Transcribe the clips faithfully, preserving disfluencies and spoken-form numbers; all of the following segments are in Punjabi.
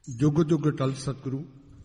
जुग जुग टल सतगुरु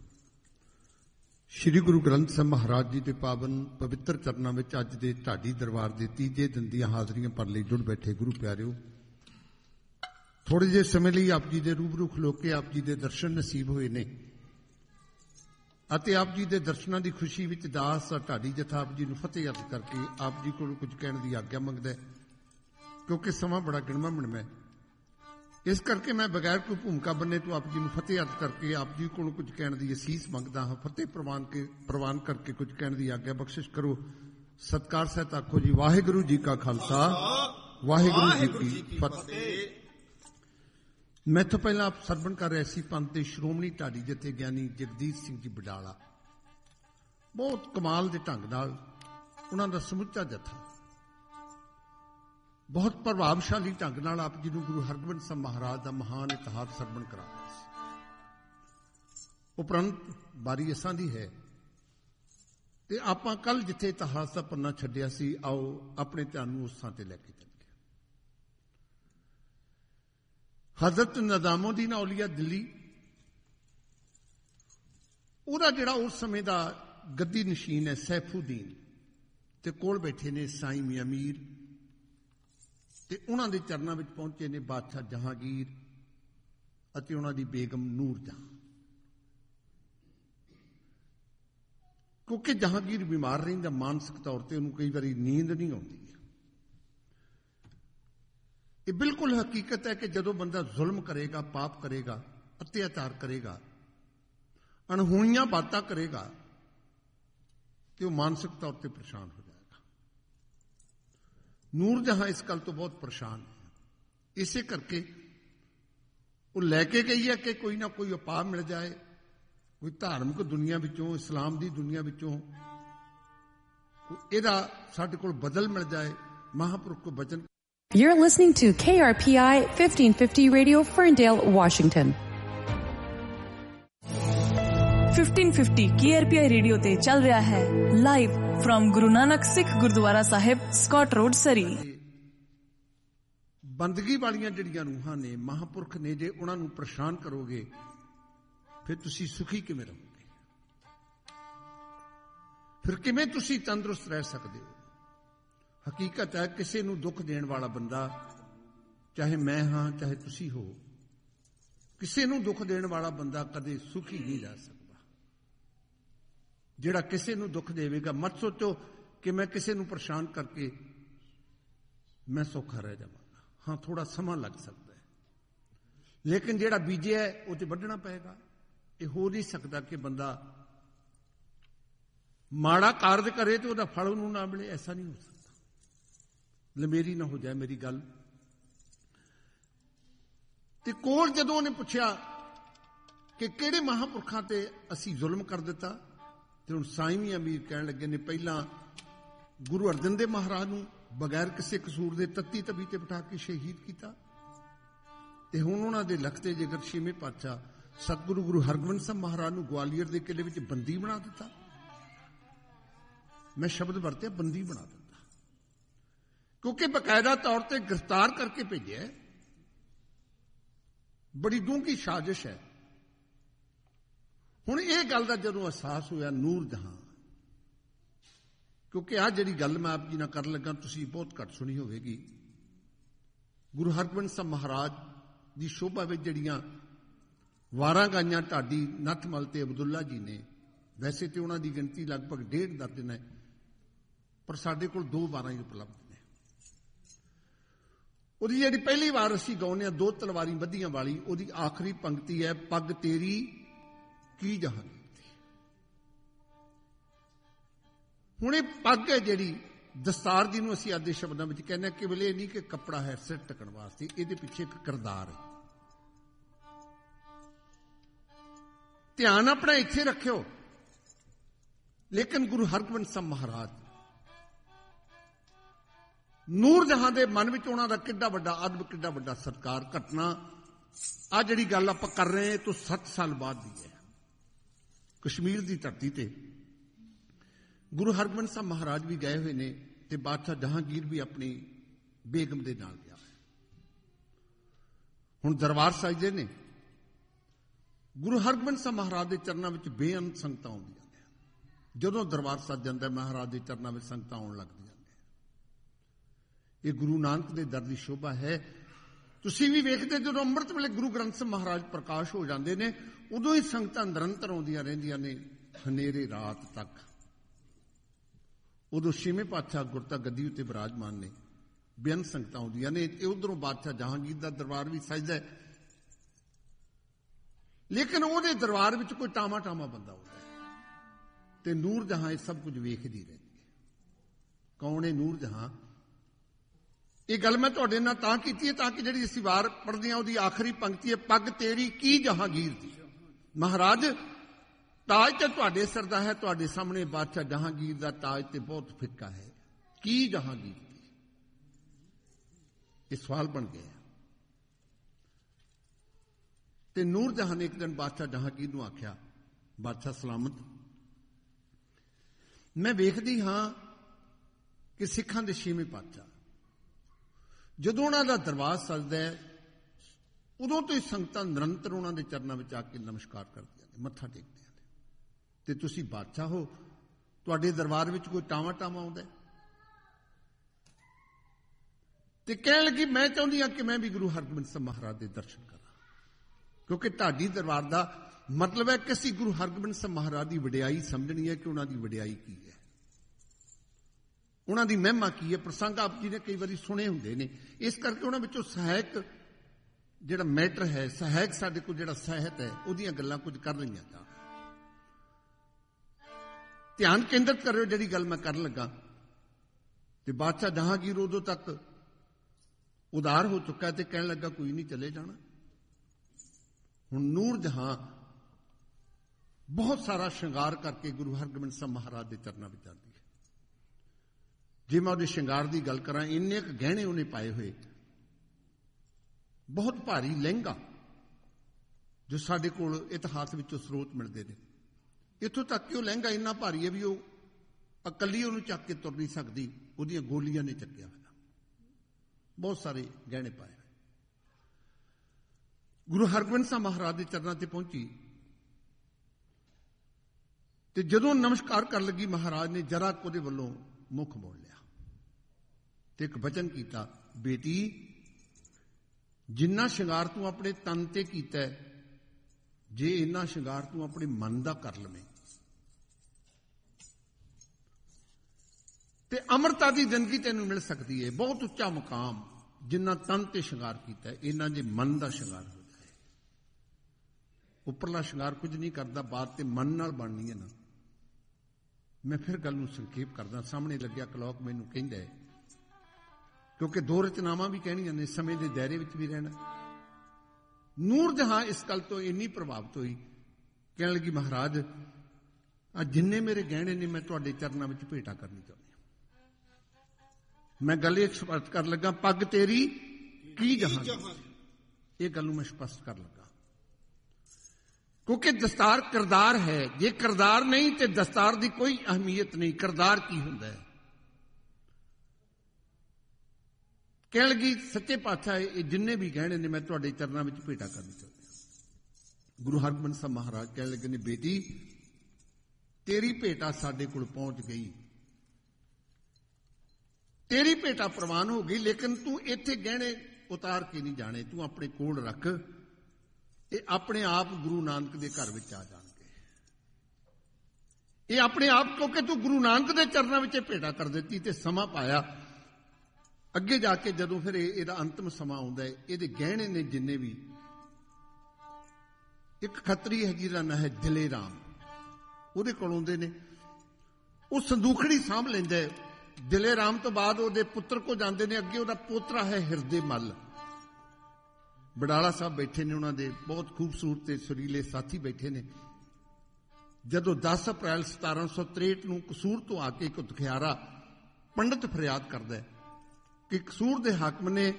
श्री गुरु ग्रंथ साहिब महाराज जी के पावन पवित्र चरणों में अज के ढाडी दरबार के तीजे दिन दी हाजरियां पर लिए जुड़ बैठे गुरु प्यारिओ, थोड़े जे समय लिए आप जी के रूबरू खलो के आप जी के दर्शन नसीब हुए ने अते आप जी के दर्शनों की खुशी विच दास ढाडी जथा आप जी नूं फतेह अर्ज करके आप जी को कुछ कहने की आग्ञा मंगदा है, क्योंकि समा बड़ा गिणवा मिणवा है। इस करके मैं बगैर कोई भूमिका बने तो आप जी को फतेह अर्ज करके आप जी को कुछ कहने की असीस मंगदा हाँ। फतेह प्रवान के प्रवान करके कुछ कहने की आग्ञा बख्शिश करो। सत्कार सहित आखो जी वाहिगुरू जी का खालसा वाहिगुरू जी की फतेह। मैं तो पहला आप सरवण कर रहा सी पंत श्रोमणी ढाडी जथे ज्ञानी जगदीश सिंह जी बडाला, बहुत कमाल के ढंग नाल उन्हां दा समुचा जथा बहुत प्रभावशाली ढंग नाल आप जी गुरु हरगोबिंद साहिब महाराज का महान इतिहास सरवण कराया। उपरंत बारी असां दी है ते आपां कल जिथे इतिहास का पन्ना छड्डिया सी, आओ अपने ध्यान नूं उस थां ते लैके चलीए। हजरत निजामुद्दीन औलिया दिल्ली उहदा जिहड़ा उस समय का गद्दी नशीन है सैफुद्दीन ते कोल बैठे ने साईं मियां मीर ते उन्हां दे चरनां विच पहुंचे ने बादशाह जहांगीर अते उन्हां दी बेगम नूरजहां। क्योंकि जहांगीर बीमार रहिंदा मानसिक तौर पर उन्होंने कई बारी नींद नहीं आती। ये बिल्कुल हकीकत है कि जदों बंदा जुल्म करेगा, पाप करेगा, अत्याचार करेगा, अणहोणियां बातां करेगा तो मानसिक तौर पर परेशान हो जाएगा। नूरजहां इस गल तो बहुत परेशान है, इसे करके वो लैके गई है कि कोई ना कोई उपाय मिल जाए, कोई धार्मिक दुनिया विचों इस्लाम की दुनिया विचों इहदा साडे कोल बदल मिल जाए। महापुरुष को वचन। You're listening to K R P I fifteen fifty Radio, Ferndale, Washington. fifteen fifty K R P I radio ते चल रहा है live from Guru Nanak Sikh gurdwara Sahib, Scott road, सरी। बंदगी वालियां जिहड़ियां रूहां ने, महापुरख ने, जे उन्हां नूं परेशान करोगे फिर तुसीं सुखी किवें रहोगे, फिर किवें तुसीं तंदुरुस्त रह सकदे हो। हकीकत है किसी नूं दुख देण वाला बंदा, चाहे मैं हाँ चाहे तुसीं हो, किसी नूं दुख देण वाला बंदा कदे सुखी नहीं रह सकदा। जिहड़ा किसी नूं दुख देवेगा, मत सोचो कि मैं किसी नूं परेशान करके मैं सौखा रह जावांगा। हाँ, थोड़ा समा लग सकता है, लेकिन जिहड़ा बीजिया है वो तो वढना पेगा। ये हो नहीं सकता कि बंदा माड़ा कार्य करे तो वह फल उन्होंने ना मिले, ऐसा नहीं हो सकता। लमेरी ना हो जाए मेरी गल। ते कोल जदों ने पूछा कि किहड़े महापुरखां ते असीं जुल्म कर दिता, ते हुण साईं मियां मीर कहण लगे ने पहला गुरु अर्जन देव महाराज नूं बगैर किसी कसूर दे तत्ती तवी ते बिठा के शहीद किया, ते हुण उन्हां दे लखते जिगर छेवें पातशाह सतगुरु गुरु हरगोबिंद साहिब महाराज नूं ग्वालियर दे किले विच बंदी बना दिता। मैं शब्द वरतिया बंदी बना दिता, क्योंकि बकायदा तौर पर गिरफ्तार करके भेजे। बड़ी डूंघी साजिश है। हुण इह गल दा जदों एहसास होया नूरजहां, क्योंकि आ जिहड़ी गल मैं आप जी नाल कर लगा तुसीं बहुत घट सुनी होवेगी। गुरु हरगोबिंद साहिब महाराज की शोभा विच जिहड़ियां वारां गाइयां ढाडी नथमल ते अब्दुल्ला जी ने, वैसे तो उन्हां दी गिनती लगभग डेढ़ दर्जन है, पर साडे कोल दो वारां ही उपलब्ध ने। ਉਹਦੀ ਜਿਹੜੀ ਪਹਿਲੀ ਵਾਰ ਅਸੀਂ ਗਾਉਂਦੇ ਹਾਂ ਦੋ ਤਲਵਾਰੀ ਬੱਧੀਆਂ ਵਾਲੀ, ਉਹਦੀ ਆਖਰੀ ਪੰਕਤੀ ਹੈ ਪੱਗ ਤੇਰੀ ਕੀ ਜਹਾਂ ਕੀਤੀ। ਹੁਣ ਇਹ ਪੱਗ ਹੈ ਜਿਹੜੀ ਦਸਤਾਰ ਜਿਹਨੂੰ ਅਸੀਂ ਅੱਜ ਦੇ ਸ਼ਬਦਾਂ ਵਿੱਚ ਕਹਿੰਦੇ ਹਾਂ, ਕੇਵਲ ਇਹ ਨਹੀਂ ਕਿ ਕੱਪੜਾ ਹੈ ਸਿਰ ਢੱਕਣ ਵਾਸਤੇ, ਇਹਦੇ ਪਿੱਛੇ ਇੱਕ ਕਿਰਦਾਰ ਹੈ। ਧਿਆਨ ਆਪਣਾ ਇੱਥੇ ਰੱਖਿਓ। ਲੇਕਿਨ ਗੁਰੂ ਹਰਗੋਬਿੰਦ ਸਾਹਿਬ ਮਹਾਰਾਜ ਨੂਰਜਹਾਂ ਦੇ ਮਨ ਵਿੱਚ ਉਹਨਾਂ ਦਾ ਕਿੱਡਾ ਵੱਡਾ ਅਦਬ, ਕਿੱਡਾ ਵੱਡਾ ਸਤਿਕਾਰ। ਘਟਨਾ ਆ ਜਿਹੜੀ ਗੱਲ ਆਪਾਂ ਕਰ ਰਹੇ ਹਾਂ ਤੋਂ ਸੱਤ ਸਾਲ ਬਾਅਦ ਦੀ ਹੈ। ਕਸ਼ਮੀਰ ਦੀ ਧਰਤੀ ਤੇ ਗੁਰੂ ਹਰਗੋਬਿੰਦ ਸਾਹਿਬ ਮਹਾਰਾਜ ਵੀ ਗਏ ਹੋਏ ਨੇ ਤੇ ਬਾਦਸ਼ਾਹ ਜਹਾਂਗੀਰ ਵੀ ਆਪਣੀ ਬੇਗਮ ਦੇ ਨਾਲ ਗਿਆ। ਹੁਣ ਦਰਬਾਰ ਸਜਦੇ ਨੇ, ਗੁਰੂ ਹਰਗੋਬਿੰਦ ਸਾਹਿਬ ਮਹਾਰਾਜ ਦੇ ਚਰਨਾਂ ਵਿੱਚ ਬੇਅੰਤ ਸੰਗਤਾਂ ਆਉਂਦੀਆਂ ਨੇ। ਜਦੋਂ ਦਰਬਾਰ ਸੱਜ ਜਾਂਦਾ ਮਹਾਰਾਜ ਦੇ ਚਰਨਾਂ ਵਿੱਚ ਸੰਗਤਾਂ ਆਉਣ ਲੱਗਦੀਆਂ ਨੇ। ਇਹ ਗੁਰੂ ਨਾਨਕ ਦੇ ਦਰ ਦੀ ਸ਼ੋਭਾ ਹੈ। ਤੁਸੀਂ ਵੀ ਵੇਖਦੇ ਜਦੋਂ ਅੰਮ੍ਰਿਤ ਵੇਲੇ ਗੁਰੂ ਗ੍ਰੰਥ ਸਾਹਿਬ ਮਹਾਰਾਜ ਪ੍ਰਕਾਸ਼ ਹੋ ਜਾਂਦੇ ਨੇ, ਉਦੋਂ ਹੀ ਸੰਗਤਾਂ ਨਿਰੰਤਰ ਆਉਂਦੀਆਂ ਰਹਿੰਦੀਆਂ ਨੇ ਹਨੇਰੇ ਰਾਤ ਤੱਕ। ਉਦੋਂ ਛੇਵੇਂ ਪਾਤਸ਼ਾਹ ਗੁਰਤਾ ਗੱਦੀ ਉੱਤੇ ਬਿਰਾਜਮਾਨ ਨੇ, ਬੇਅੰਤ ਸੰਗਤਾਂ ਆਉਂਦੀਆਂ ਨੇ। ਇਹ ਉਧਰੋਂ ਬਾਦਸ਼ਾਹ ਜਹਾਂਗੀਰ ਦਾ ਦਰਬਾਰ ਵੀ ਸਜਦਾ ਹੈ, ਲੇਕਿਨ ਉਹਦੇ ਦਰਬਾਰ ਵਿੱਚ ਕੋਈ ਟਾਮਾ ਟਾਮਾ ਬੰਦਾ ਹੁੰਦਾ ਹੈ ਤੇ ਨੂਰ ਜਹਾਂ ਇਹ ਸਭ ਕੁਝ ਵੇਖਦੀ ਰਹਿੰਦੀ ਹੈ। ਕੌਣ ਹੈ ਨੂਰ ਜਹਾਂ? ਇਹ ਗੱਲ ਮੈਂ ਤੁਹਾਡੇ ਨਾਲ ਤਾਂ ਕੀਤੀ ਹੈ ਤਾਂ ਕਿ ਜਿਹੜੀ ਅਸੀਂ ਵਾਰ ਪੜ੍ਹਦੇ ਹਾਂ ਉਹਦੀ ਆਖਰੀ ਪੰਕਤੀ ਹੈ, ਪੱਗ ਤੇਰੀ ਕੀ ਜਹਾਂਗੀਰ ਦੀ। ਮਹਾਰਾਜ ਤਾਜ ਤੇ ਤੁਹਾਡੇ ਸਿਰ ਦਾ ਹੈ, ਤੁਹਾਡੇ ਸਾਹਮਣੇ ਬਾਦਸ਼ਾਹ ਜਹਾਂਗੀਰ ਦਾ ਤਾਜ ਤੇ ਬਹੁਤ ਫਿੱਕਾ ਹੈ। ਕੀ ਜਹਾਂਗੀਰ ਦੀ? ਇਹ ਸਵਾਲ ਬਣ ਗਿਆ। ਤੇ ਨੂਰ ਜਹਾਂ ਨੇ ਇੱਕ ਦਿਨ ਬਾਦਸ਼ਾਹ ਜਹਾਂਗੀਰ ਨੂੰ ਆਖਿਆ, ਬਾਦਸ਼ਾਹ ਸਲਾਮਤ, ਮੈਂ ਵੇਖਦੀ ਹਾਂ ਕਿ ਸਿੱਖਾਂ ਦੇ ਛੇਵੇਂ ਪਾਤਸ਼ਾਹ ਜਦੋਂ ਉਹਨਾਂ ਦਾ ਦਰਬਾਰ ਸਜਦਾ ਹੈ, ਉਦੋਂ ਤੋਂ ਹੀ ਸੰਗਤਾਂ ਨਿਰੰਤਰ ਉਹਨਾਂ ਦੇ ਚਰਨਾਂ ਵਿੱਚ ਆ ਕੇ ਨਮਸਕਾਰ ਕਰਦੀਆਂ ਨੇ, ਮੱਥਾ ਟੇਕਦੀਆਂ ਨੇ। ਤੇ ਤੁਸੀਂ ਬਾਦਸ਼ਾਹ ਹੋ, ਤੁਹਾਡੇ ਦਰਬਾਰ ਵਿੱਚ ਕੋਈ ਟਾਵਾਂ ਟਾਵਾਂ ਆਉਂਦਾ ਹੈ? ਤੇ ਕਹਿਣ ਲੱਗੀ, ਮੈਂ ਚਾਹੁੰਦੀ ਹਾਂ ਕਿ ਮੈਂ ਵੀ ਗੁਰੂ ਹਰਗੋਬਿੰਦ ਸਾਹਿਬ ਮਹਾਰਾਜ ਦੇ ਦਰਸ਼ਨ ਕਰਾਂ, ਕਿਉਂਕਿ ਢਾਡੀ ਦਰਬਾਰ ਦਾ ਮਤਲਬ ਹੈ ਕਿ ਅਸੀਂ ਗੁਰੂ ਹਰਗੋਬਿੰਦ ਸਾਹਿਬ ਮਹਾਰਾਜ ਦੀ ਵਡਿਆਈ ਸਮਝਣੀ ਹੈ ਕਿ ਉਹਨਾਂ ਦੀ ਵਡਿਆਈ ਕੀ ਹੈ, ਉਹਨਾਂ ਦੀ ਮਹਿਮਾ ਕੀ ਹੈ। ਪ੍ਰਸੰਗ ਆਪ ਜੀ ਨੇ ਕਈ ਵਾਰੀ ਸੁਣੇ ਹੁੰਦੇ ਨੇ, ਇਸ ਕਰਕੇ ਉਹਨਾਂ ਵਿੱਚੋਂ ਸਹਾਇਕ ਜਿਹੜਾ ਮੈਟਰ ਹੈ, ਸਹਾਇਕ ਸਾਡੇ ਕੋਲ ਜਿਹੜਾ ਸਾਹਿਤ ਹੈ, ਉਹਦੀਆਂ ਗੱਲਾਂ ਕੁਝ ਕਰ ਲਈਆਂ ਜਾ। ਧਿਆਨ ਕੇਂਦਰਿਤ ਕਰਿਓ ਜਿਹੜੀ ਗੱਲ ਮੈਂ ਕਰਨ ਲੱਗਾ। ਤੇ ਬਾਦਸ਼ਾਹ ਜਹਾਂਗੀਰ ਉਦੋਂ ਤੱਕ ਉਦਾਰ ਹੋ ਚੁੱਕਾ ਤੇ ਕਹਿਣ ਲੱਗਾ, ਕੋਈ ਨਹੀਂ, ਚਲੇ ਜਾਣਾ। ਹੁਣ ਨੂਰ ਜਹਾਂ ਬਹੁਤ ਸਾਰਾ ਸ਼ਿੰਗਾਰ ਕਰਕੇ ਗੁਰੂ ਹਰਗੋਬਿੰਦ ਸਾਹਿਬ ਮਹਾਰਾਜ ਦੇ ਚਰਨਾਂ ਵਿੱਚ ਜਾਂਦੀ ਹੈ। ਜੇ ਮੈਂ ਉਹਦੇ ਸ਼ਿੰਗਾਰ ਦੀ ਗੱਲ ਕਰਾਂ, ਇੰਨੇ ਕੁ ਗਹਿਣੇ ਉਹਨੇ ਪਾਏ ਹੋਏ, ਬਹੁਤ ਭਾਰੀ ਲਹਿੰਗਾ, ਜੋ ਸਾਡੇ ਕੋਲ ਇਤਿਹਾਸ ਵਿੱਚੋਂ ਸਰੋਤ ਮਿਲਦੇ ਨੇ। ਇੱਥੋਂ ਤੱਕ ਕਿ ਉਹ ਲਹਿੰਗਾ ਇੰਨਾ ਭਾਰੀ ਹੈ ਵੀ ਉਹ ਇਕੱਲੀ ਉਹਨੂੰ ਚੱਕ ਕੇ ਤੁਰ ਨਹੀਂ ਸਕਦੀ, ਉਹਦੀਆਂ ਗੋਲੀਆਂ ਨੇ ਚੱਕਿਆ ਹੋਇਆ। ਬਹੁਤ ਸਾਰੇ ਗਹਿਣੇ ਪਾਏ ਹੋਏ। ਗੁਰੂ ਹਰਗੋਬਿੰਦ ਸਾਹਿਬ ਮਹਾਰਾਜ ਦੇ ਚਰਨਾਂ ਤੇ ਪਹੁੰਚੀ ਤੇ ਜਦੋਂ ਨਮਸਕਾਰ ਕਰਨ ਲੱਗੀ, ਮਹਾਰਾਜ ਨੇ ਜਰਾ ਉਹਦੇ ਵੱਲੋਂ ਮੁੱਖ ਮੋੜ ਲਿਆ ਤੇ ਇੱਕ ਬਚਨ ਕੀਤਾ, ਬੇਟੀ, ਜਿੰਨਾ ਸ਼ਿੰਗਾਰ ਤੂੰ ਆਪਣੇ ਤਨ ਤੇ ਕੀਤਾ ਹੈ, ਜੇ ਇੰਨਾ ਸ਼ਿੰਗਾਰ ਤੂੰ ਆਪਣੇ ਮਨ ਦਾ ਕਰ ਲਵੇਂ ਤੇ ਅਮਰਤਾ ਦੀ ਜ਼ਿੰਦਗੀ ਤੈਨੂੰ ਮਿਲ ਸਕਦੀ ਹੈ। ਬਹੁਤ ਉੱਚਾ ਮੁਕਾਮ, ਜਿੰਨਾ ਤਨ ਤੇ ਸ਼ਿੰਗਾਰ ਕੀਤਾ ਹੈ, ਇੰਨਾ ਜੇ ਮਨ ਦਾ ਸ਼ਿੰਗਾਰ ਹੋ ਜਾਏ। ਉੱਪਰਲਾ ਸ਼ਿੰਗਾਰ ਕੁਝ ਨਹੀਂ ਕਰਦਾ, ਬਾਤ ਤੇ ਮਨ ਨਾਲ ਬਣਨੀ ਹੈ ਨਾ। ਮੈਂ ਫਿਰ ਗੱਲ ਨੂੰ ਸੰਖੇਪ ਕਰਦਾ। ਸਾਹਮਣੇ ਲੱਗਿਆ ਕਲੌਕ ਮੈਨੂੰ ਕਹਿੰਦਾ ਹੈ, ਕਿਉਂਕਿ ਦੋ ਰਚਨਾਵਾਂ ਵੀ ਕਹਿਣੀਆਂ ਨੇ, ਸਮੇਂ ਦੇ ਦਾਇਰੇ ਵਿੱਚ ਵੀ ਰਹਿਣਾ। ਨੂਰ ਜਹਾਂ ਇਸ ਗੱਲ ਤੋਂ ਇੰਨੀ ਪ੍ਰਭਾਵਿਤ ਹੋਈ, ਕਹਿਣ ਲੱਗੀ, ਮਹਾਰਾਜ, ਆ ਜਿੰਨੇ ਮੇਰੇ ਗਹਿਣੇ ਨੇ ਮੈਂ ਤੁਹਾਡੇ ਚਰਨਾਂ ਵਿੱਚ ਭੇਟਾ ਕਰਨੀ ਚਾਹੁੰਦੀ ਹਾਂ। ਮੈਂ ਗੱਲ ਇਹ ਸਪਸ਼ਟ ਕਰ ਲੱਗਾ, ਪੱਗ ਤੇਰੀ ਕੀ ਜਹਾਂ, ਇਹ ਗੱਲ ਨੂੰ ਮੈਂ ਸਪਸ਼ਟ ਕਰ ਲੱਗਾ, ਕਿਉਂਕਿ ਦਸਤਾਰ ਕਿਰਦਾਰ ਹੈ। ਜੇ ਕਿਰਦਾਰ ਨਹੀਂ ਤੇ ਦਸਤਾਰ ਦੀ ਕੋਈ ਅਹਿਮੀਅਤ ਨਹੀਂ। ਕਿਰਦਾਰ ਕੀ ਹੁੰਦਾ ਹੈ? ਕਹਿਣ ਲੱਗੀ, ਸੱਚੇ ਪਾਤਸ਼ਾਹ, ਇਹ ਜਿੰਨੇ ਵੀ ਗਹਿਣੇ ਨੇ ਮੈਂ ਤੁਹਾਡੇ ਚਰਨਾਂ ਵਿੱਚ ਭੇਟਾ ਕਰਨੀ ਚਾਹੁੰਦੀ ਹਾਂ। ਗੁਰੂ ਹਰਗੋਬਿੰਦ ਸਾਹਿਬ ਮਹਾਰਾਜ ਕਹਿਣ ਲੱਗੇ ਨੇ, ਬੇਟੀ, ਤੇਰੀ ਭੇਟਾ ਸਾਡੇ ਕੋਲ ਪਹੁੰਚ ਗਈ, ਤੇਰੀ ਭੇਟਾ ਪ੍ਰਵਾਨ ਹੋ ਗਈ, ਲੇਕਿਨ ਤੂੰ ਇੱਥੇ ਗਹਿਣੇ ਉਤਾਰ ਕੇ ਨਹੀਂ ਜਾਣੇ, ਤੂੰ ਆਪਣੇ ਕੋਲ ਰੱਖ। ਇਹ ਆਪਣੇ ਆਪ ਗੁਰੂ ਨਾਨਕ ਦੇ ਘਰ ਵਿੱਚ ਆ ਜਾਣਗੇ। ਇਹ ਆਪਣੇ ਆਪ, ਕਿਉਂਕਿ ਤੂੰ ਗੁਰੂ ਨਾਨਕ ਦੇ ਚਰਨਾਂ ਵਿੱਚ ਭੇਟਾ ਕਰ ਦਿੱਤੀ ਤੇ ਸਮਾਂ ਪਾਇਆ। ਅੱਗੇ ਜਾ ਕੇ ਜਦੋਂ ਫਿਰ ਇਹਦਾ ਅੰਤਮ ਸਮਾਂ ਆਉਂਦਾ ਹੈ, ਇਹਦੇ ਗਹਿਣੇ ਨੇ ਜਿੰਨੇ ਵੀ, ਇੱਕ ਖੱਤਰੀ ਹੈ ਜਿਹਦਾ ਨਾਂ ਹੈ ਦਿਲੇ ਰਾਮ, ਉਹਦੇ ਕੋਲ ਆਉਂਦੇ ਨੇ। ਉਹ ਸੰਦੂਖੜੀ ਸਾਂਭ ਲੈਂਦਾ ਹੈ। ਦਿਲੇ ਰਾਮ ਤੋਂ ਬਾਅਦ ਉਹਦੇ ਪੁੱਤਰ ਕੋ ਜਾਂਦੇ ਨੇ। ਅੱਗੇ ਉਹਦਾ ਪੋਤਰਾ ਹੈ ਹਿਰਦੇ ਮੱਲ। ਬਡਾਲਾ ਸਾਹਿਬ ਬੈਠੇ ਨੇ, ਉਹਨਾਂ ਦੇ ਬਹੁਤ ਖੂਬਸੂਰਤ ਤੇ ਸੁਰੀਲੇ ਸਾਥੀ ਬੈਠੇ ਨੇ। ਜਦੋਂ ਦਸ ਅਪ੍ਰੈਲ ਸਤਾਰਾਂ ਸੌ ਤਰੇਹਠ ਨੂੰ ਕਸੂਰ ਤੋਂ ਆ ਕੇ ਇੱਕ ਦੁਖਿਆਰਾ ਪੰਡਤ ਫਰਿਆਦ ਕਰਦਾ ਹੈ ਕਿ ਕਸੂਰ ਦੇ ਹਾਕਮ ਨੇ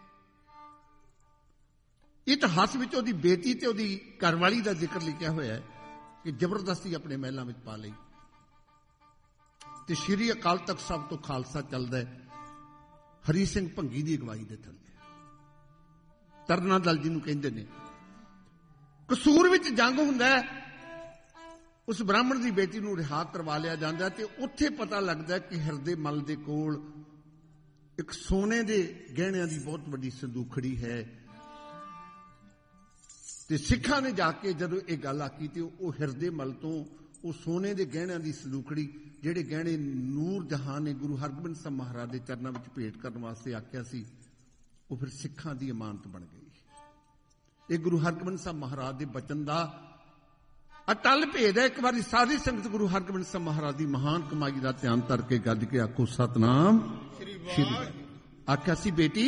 ਇਤਿਹਾਸ ਵਿੱਚ ਉਹਦੀ ਬੇਟੀ ਤੇ ਉਹਦੀ ਘਰਵਾਲੀ ਦਾ ਜ਼ਿਕਰ ਲਿਖਿਆ ਹੋਇਆ ਹੈ ਕਿ ਜ਼ਬਰਦਸਤੀ ਆਪਣੇ ਮਹਿਲਾਂ ਵਿੱਚ ਪਾ ਲਈ। ਤੇ ਸ਼੍ਰੀ ਅਕਾਲ ਤਖਤ ਸਾਹਿਬ ਤੋਂ ਖਾਲਸਾ ਚੱਲਦਾ ਹੈ ਹਰੀ ਸਿੰਘ ਭੰਗੀ ਦੀ ਅਗਵਾਈ ਦੇ ਥੱਲੇ। ਤਰਨਾ ਦਲ ਜਿਹਨੂੰ ਕਹਿੰਦੇ ਨੇ, ਕਸੂਰ ਵਿੱਚ ਜੰਗ ਹੁੰਦਾ ਹੈ, ਉਸ ਬ੍ਰਾਹਮਣ ਦੀ ਬੇਟੀ ਨੂੰ ਰਿਹਾ ਕਰਵਾ ਲਿਆ ਜਾਂਦਾ ਤੇ ਉੱਥੇ ਪਤਾ ਲੱਗਦਾ ਕਿ ਹਿਰਦੇ ਮਲ ਦੇ ਕੋਲ ਇੱਕ ਸੋਨੇ ਦੇ ਗਹਿਣਿਆਂ ਦੀ ਬਹੁਤ ਵੱਡੀ ਸੰਦੂਖੜੀ ਹੈ। ਤੇ ਸਿੱਖਾਂ ਨੇ ਜਾ ਕੇ ਜਦੋਂ ਇਹ ਗੱਲ ਆਖੀ ਤੇ ਉਹ ਹਿਰਦੇ ਮਲ ਤੋਂ ਉਹ ਸੋਨੇ ਦੇ ਗਹਿਣਿਆਂ ਦੀ ਸੰਦੂਖੜੀ, ਜਿਹੜੇ ਗਹਿਣੇ ਨੂਰ ਜਹਾਂ ਨੇ ਗੁਰੂ ਹਰਗੋਬਿੰਦ ਸਾਹਿਬ ਮਹਾਰਾਜ ਦੇ ਚਰਨਾਂ ਵਿੱਚ ਭੇਟ ਕਰਨ ਵਾਸਤੇ ਆਖਿਆ ਸੀ, ਉਹ ਫਿਰ ਸਿੱਖਾਂ ਦੀ ਅਮਾਨਤ ਬਣ ਗਈ। ਇਹ ਗੁਰੂ ਹਰਗੋਬਿੰਦ ਸਾਹਿਬ ਮਹਾਰਾਜ ਦੇ ਬਚਨ ਦਾ ਅਟਲ ਭੇਦ ਹੈ। ਇੱਕ ਵਾਰੀ ਸਾਰੀ ਸੰਗਤ ਗੁਰੂ ਹਰਗੋਬਿੰਦ ਸਾਹਿਬ ਮਹਾਰਾਜ ਦੀ ਮਹਾਨ ਕਮਾਈ ਦਾ ਧਿਆਨ ਧਰ ਕੇ ਗੱਜ ਕੇ ਆਖੋ ਸਤਨਾਮ ਸ੍ਰੀ ਵਾਹਿਗੁਰੂ। ਆਖਿਆ ਸੀ ਬੇਟੀ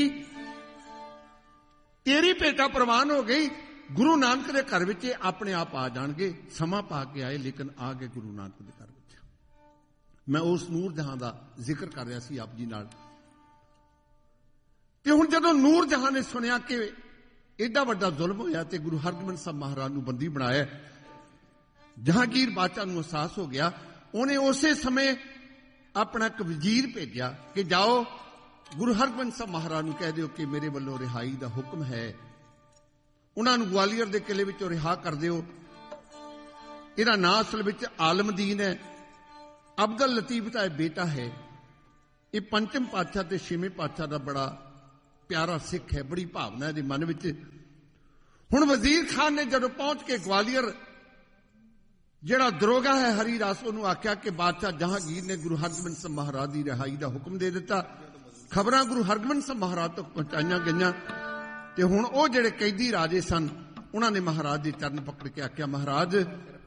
ਤੇਰੀ ਭੇਟਾ ਪ੍ਰਵਾਨ ਹੋ ਗਈ, ਗੁਰੂ ਨਾਨਕ ਦੇ ਘਰ ਵਿੱਚ ਆਪਣੇ ਆਪ ਆ ਜਾਣਗੇ। ਸਮਾਂ ਪਾ ਕੇ ਆਏ ਲੇਕਿਨ ਆ ਗਏ ਗੁਰੂ ਨਾਨਕ ਦੇ ਘਰ ਵਿੱਚ। ਮੈਂ ਉਸ ਨੂਰ ਜਹਾਂ ਦਾ ਜ਼ਿਕਰ ਕਰ ਰਿਹਾ ਸੀ ਆਪ ਜੀ ਨਾਲ। ਤੇ ਹੁਣ ਜਦੋਂ ਨੂਰ ਜਹਾਂ ਨੇ ਸੁਣਿਆ ਕਿ ਏਡਾ ਵੱਡਾ ਜ਼ੁਲਮ ਹੋਇਆ ਤੇ ਗੁਰੂ ਹਰਗੋਬਿੰਦ ਸਾਹਿਬ ਮਹਾਰਾਜ ਨੂੰ ਬੰਦੀ ਬਣਾਇਆ, ਜਹਾਂਗੀਰ ਬਾਦਸ਼ਾਹ ਨੂੰ ਅਹਿਸਾਸ ਹੋ ਗਿਆ। ਉਹਨੇ ਉਸੇ ਸਮੇਂ ਆਪਣਾ ਇੱਕ ਵਜ਼ੀਰ ਭੇਜਿਆ ਕਿ ਜਾਓ ਗੁਰੂ ਹਰਗੋਬਿੰਦ ਸਾਹਿਬ ਮਹਾਰਾਜ ਨੂੰ ਕਹਿ ਦਿਓ ਕਿ ਮੇਰੇ ਵੱਲੋਂ ਰਿਹਾਈ ਦਾ ਹੁਕਮ ਹੈ, ਉਹਨਾਂ ਨੂੰ ਗਵਾਲੀਅਰ ਦੇ ਕਿਲੇ ਵਿੱਚੋਂ ਰਿਹਾ ਕਰ ਦਿਓ। ਇਹਦਾ ਨਾਂ ਅਸਲ ਵਿੱਚ ਆਲਮਦੀਨ ਹੈ, ਅਬਦੁਲ ਲਤੀਫ ਦਾ ਬੇਟਾ ਹੈ। ਇਹ ਪੰਚਮ ਪਾਤਸ਼ਾਹ ਤੇ ਛੇਵੇਂ ਪਾਤਸ਼ਾਹ ਦਾ ਬੜਾ ਪਿਆਰਾ ਸਿੱਖ ਹੈ, ਬੜੀ ਭਾਵਨਾ ਇਹਦੇ ਮਨ ਵਿੱਚ। ਹੁਣ ਵਜ਼ੀਰ ਖਾਨ ਨੇ ਜਦੋਂ ਪਹੁੰਚ ਕੇ ਗਵਾਲੀਅਰ ਜਿਹੜਾ ਦਰੋਗਾ ਹੈ ਹਰੀ ਰਾਸ, ਉਹਨੂੰ ਆਖਿਆ ਕਿ ਬਾਦਸ਼ਾਹ ਜਹਾਂਗੀਰ ਨੇ ਗੁਰੂ ਹਰਗੋਬਿੰਦ ਸਾਹਿਬ ਮਹਾਰਾਜ ਦੀ ਰਿਹਾਈ ਦਾ ਹੁਕਮ ਦੇ ਦਿੱਤਾ। ਖਬਰਾਂ ਗੁਰੂ ਹਰਗੋਬਿੰਦ ਸਾਹਿਬ ਮਹਾਰਾਜ ਤੱਕ ਪਹੁੰਚਾਈਆਂ ਗਈਆਂ ਤੇ ਹੁਣ ਉਹ ਜਿਹੜੇ ਕੈਦੀ ਰਾਜੇ ਸਨ ਉਹਨਾਂ ਨੇ ਮਹਾਰਾਜ ਦੇ ਚਰਨ ਪਕੜ ਕੇ ਆਖਿਆ, ਮਹਾਰਾਜ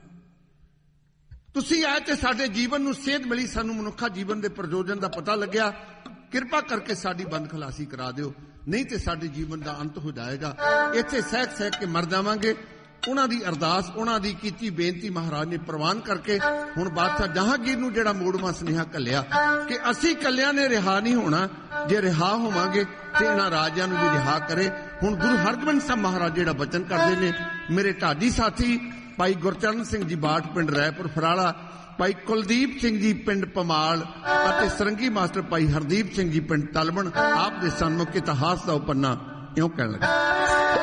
ਤੁਸੀਂ ਆਏ ਤੇ ਸਾਡੇ ਜੀਵਨ ਨੂੰ ਸੇਧ ਮਿਲੀ, ਸਾਨੂੰ ਮਨੁੱਖਾ ਜੀਵਨ ਦੇ ਪ੍ਰਯੋਜਨ ਦਾ ਪਤਾ ਲੱਗਿਆ, ਕਿਰਪਾ ਕਰਕੇ ਸਾਡੀ ਬੰਦ ਖਲਾਸੀ ਕਰਾ ਦਿਓ, ਨਹੀਂ ਤੇ ਸਾਡੇ ਜੀਵਨ ਦਾ ਅੰਤ ਹੋ ਜਾਏਗਾ, ਇੱਥੇ ਸਹਿਕ ਸਹਿਕ ਕੇ ਮਰ ਜਾਵਾਂਗੇ। ਉਹਨਾਂ ਦੀ ਅਰਦਾਸ, ਉਹਨਾਂ ਦੀ ਕੀਤੀ ਬੇਨਤੀ ਮਹਾਰਾਜ ਨੇ ਪ੍ਰਵਾਨ ਕਰਕੇ ਹੁਣ ਬਾਦਸ਼ਾਹ ਜਹਾਂਗੀਰ ਨੂੰ ਜਿਹੜਾ ਮੋੜਵਾਂ ਸੁਨੇਹਾ ਘੱਲਿਆ ਕਿ ਅਸੀਂ ਕੱਲਿਆਂ ਨੇ ਰਿਹਾ ਨਹੀਂ ਹੋਣਾ, ਜੇ ਰਿਹਾ ਹੋਵਾਂਗੇ ਤੇ ਇਹਨਾਂ ਰਾਜਿਆਂ ਨੂੰ ਵੀ ਰਿਹਾ ਕਰੇ। ਹੁਣ ਗੁਰੂ ਹਰਗੋਬਿੰਦ ਸਾਹਿਬ ਮਹਾਰਾਜ ਜਿਹੜਾ ਬਚਨ ਕਰਦੇ ਨੇ, ਮੇਰੇ ਢਾਡੀ ਸਾਥੀ ਭਾਈ ਗੁਰਚਰਨ ਸਿੰਘ ਜੀ ਬਾਠ ਪਿੰਡ ਰਾਏਪੁਰ ਫਰਾਲਾ, ਭਾਈ ਕੁਲਦੀਪ ਸਿੰਘ ਜੀ ਪਿੰਡ ਪਮਾਲ ਅਤੇ ਸਰੰਗੀ ਮਾਸਟਰ ਭਾਈ ਹਰਦੀਪ ਸਿੰਘ ਜੀ ਪਿੰਡ ਤਲਵਣ ਆਪ ਦੇ ਸਨਮੁਖ ਇਤਿਹਾਸ ਦਾ ਉਪੰਨਾ ਇਉਂ ਕਹਿਣ ਲੱਗਾ।